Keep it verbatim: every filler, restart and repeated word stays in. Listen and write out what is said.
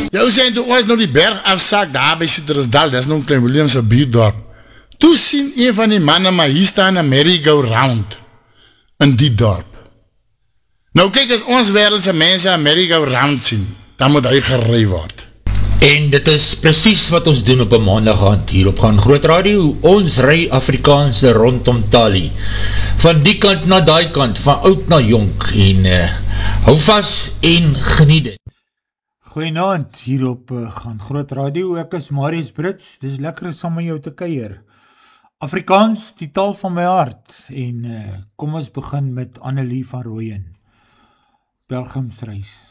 Jou sê, toe ons nou die berg afsak, daar by Citrusdal, dat is nou Klein Williamse buurdorp. Toe sien een van die mannen, maar hier staan een merry-go-round in die dorp. Nou kyk, as ons wereldse mense een merry-go-round sien, dan moet hy gerei word. En dit is precies wat ons doen op een maandag aand hier op Gaan Groot Radio, ons rij Afrikaanse rondom Tali. Van die kant na die kant, van oud na jonk, en uh, hou vast en geniet het. Goeienaand, hier op uh, Gaan Groot Radio, ek is Marius Brits, dis lekker saam met jou te kuier. Afrikaans, die taal van my hart, en uh, kom ons begin met Annelie van Rooyen, Pelgrimsreis.